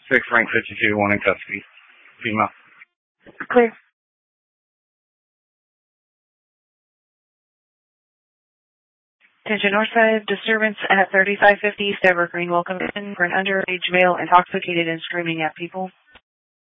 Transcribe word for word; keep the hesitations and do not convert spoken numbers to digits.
six rank fifty-two, one in custody. Female. Clear. Attention Northside, disturbance at thirty-five fifty East Evergreen. Welcome in for an underage male intoxicated and screaming at people.